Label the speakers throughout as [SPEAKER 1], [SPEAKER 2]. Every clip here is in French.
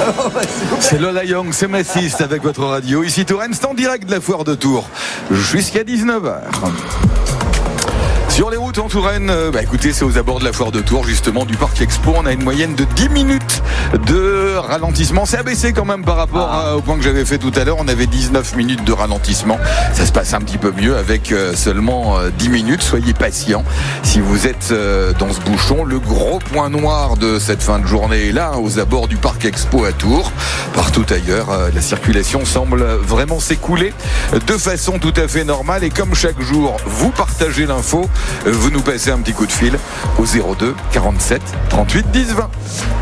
[SPEAKER 1] C'est Lola Young, c'est Massiste avec votre radio. Ici Touraine, c'est en direct de la foire de Tours jusqu'à 19h. Sur les routes en Touraine, écoutez, c'est aux abords de la foire de Tours, justement, du Parc Expo. On a une moyenne de 10 minutes de ralentissement. C'est abaissé quand même par rapport au point que j'avais fait tout à l'heure. On avait 19 minutes de ralentissement. Ça se passe un petit peu mieux avec seulement 10 minutes. Soyez patients si vous êtes dans ce bouchon. Le gros point noir de cette fin de journée est là, aux abords du Parc Expo à Tours. Partout ailleurs, la circulation semble vraiment s'écouler de façon tout à fait normale. Et comme chaque jour, vous partagez l'info. Vous nous passez un petit coup de fil au 02 47 38 10 20.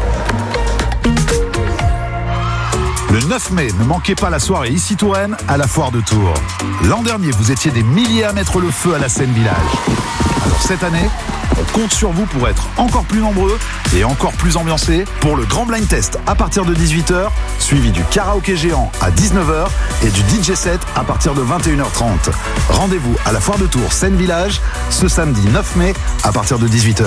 [SPEAKER 2] Le 9 mai, ne manquez pas la soirée ici Touraine à la foire de Tours. L'an dernier, vous étiez des milliers à mettre le feu à la scène village. Alors cette année, on compte sur vous pour être encore plus nombreux et encore plus ambiancés pour le grand blind test à partir de 18h, suivi du karaoké géant à 19h et du DJ set à partir de 21h30. Rendez-vous à la foire de Tours Scène Village ce samedi 9 mai à partir de 18h.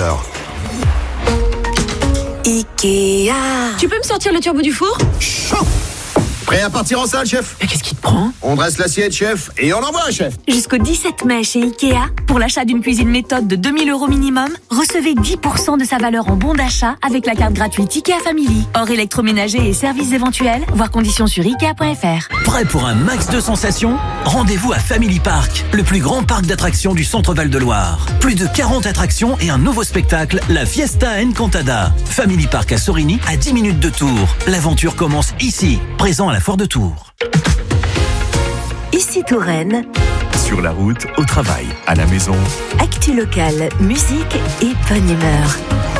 [SPEAKER 3] Ikea.
[SPEAKER 4] Tu peux me sortir le turbo du four ?
[SPEAKER 5] Chaud. Prêt à partir en salle, chef ?
[SPEAKER 4] Mais qu'est-ce qui te prend ?
[SPEAKER 5] On dresse l'assiette, chef, et on envoie, chef.
[SPEAKER 3] Jusqu'au 17 mai chez Ikea, pour l'achat d'une cuisine méthode de 2 000 € minimum, recevez 10% de sa valeur en bon d'achat avec la carte gratuite Ikea Family. Hors électroménager et services éventuels, voir conditions sur Ikea.fr.
[SPEAKER 6] Prêt pour un max de sensations ? Rendez-vous à Family Park, le plus grand parc d'attractions du centre Val-de-Loire. Plus de 40 attractions et un nouveau spectacle, la Fiesta Encantada. Family Park à Sorigny, à 10 minutes de Tours. L'aventure commence ici, présent à la foire de Tours.
[SPEAKER 3] Ici Touraine,
[SPEAKER 7] sur la route, au travail, à la maison.
[SPEAKER 3] actu locale, musique et bonne humeur.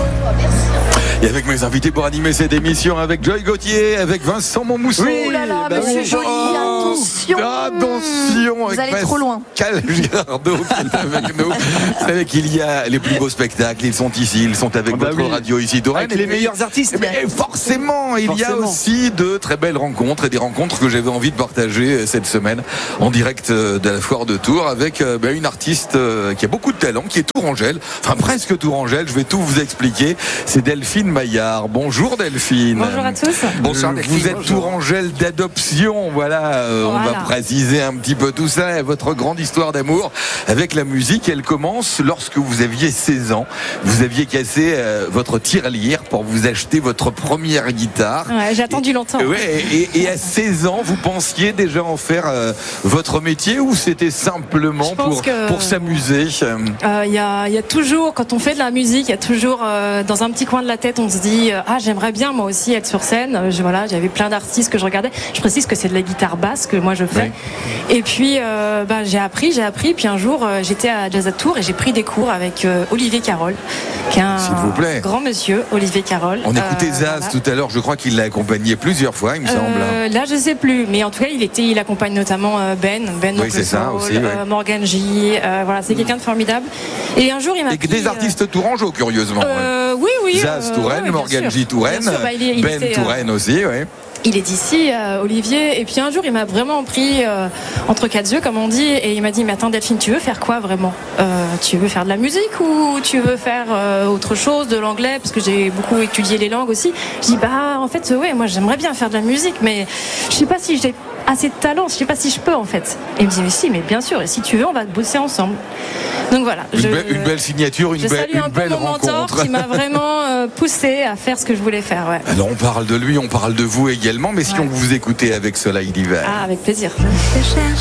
[SPEAKER 1] Et avec mes invités pour animer cette émission, avec Joy Gauthier, avec Vincent Monmousson.
[SPEAKER 8] Oui, là là, monsieur Joly, attention.
[SPEAKER 1] Attention,
[SPEAKER 8] vous allez trop loin.
[SPEAKER 1] Pascal Girardot qui est avec nous. Vous savez qu'il y a les plus beaux spectacles, ils sont ici, ils sont avec votre radio ici Touraine.
[SPEAKER 9] Avec les meilleurs artistes.
[SPEAKER 1] Mais forcément, il y a aussi de très belles rencontres et des rencontres que j'avais envie de partager cette semaine en direct de la foire de Tours avec une artiste qui a beaucoup de talent, qui est tourangelle, enfin presque tourangelle, je vais tout vous expliquer. C'est Delphine Maillard. Bonjour Delphine.
[SPEAKER 10] Bonjour à tous.
[SPEAKER 1] Bonsoir Delphine. Vous êtes tourangelle d'adoption, voilà. On va préciser un petit peu tout ça. Et votre grande histoire d'amour avec la musique, elle commence lorsque vous aviez 16 ans. Vous aviez cassé votre tirelire pour vous acheter votre première guitare.
[SPEAKER 10] Ouais, j'ai attendu longtemps.
[SPEAKER 1] Et à 16 ans, vous pensiez déjà en faire votre métier ou c'était simplement pour s'amuser?
[SPEAKER 10] Il y a toujours, quand on fait de la musique, il y a toujours dans un petit coin de la tête, on se dit j'aimerais bien moi aussi être sur scène. J'avais plein d'artistes que je regardais. Je précise que c'est de la guitare basse que moi je fais. Oui. Et puis j'ai appris. Puis un jour j'étais à Jazz à Tours et j'ai pris des cours avec Olivier Carole, qui est un grand monsieur, Olivier Carole.
[SPEAKER 1] On écoutait Zaz tout à l'heure. Je crois qu'il l'a accompagné plusieurs fois, il me semble.
[SPEAKER 10] Là je sais plus, mais en tout cas il accompagne notamment Ben
[SPEAKER 1] oui, c'est ça aussi,
[SPEAKER 10] Morgan J. C'est quelqu'un de formidable. Et un jour il m'a pris
[SPEAKER 1] des artistes tourangeaux, curieusement.
[SPEAKER 10] Oui.
[SPEAKER 1] Zaz Touraine, Morgan J Touraine, Ben Touraine aussi, oui.
[SPEAKER 10] Il est d'ici, Olivier. Et puis un jour, il m'a vraiment pris entre quatre yeux, comme on dit, et il m'a dit: mais attends, Delphine, tu veux faire quoi vraiment? Tu veux faire de la musique ou tu veux faire autre chose, de l'anglais? Parce que j'ai beaucoup étudié les langues aussi. Je dis en fait, moi j'aimerais bien faire de la musique, mais je sais pas si j'ai assez de talent, je sais pas si je peux en fait. Et il me dit: mais si, mais bien sûr, et si tu veux, on va bosser ensemble. Donc voilà.
[SPEAKER 1] Une belle signature, une belle rencontre. Je salue un peu mon mentor
[SPEAKER 10] qui m'a vraiment poussé à faire ce que je voulais faire. Ouais.
[SPEAKER 1] Alors on parle de lui, on parle de vous également, mais si on vous écoutait avec Soleil d'hiver.
[SPEAKER 10] Avec plaisir.
[SPEAKER 3] Je te cherche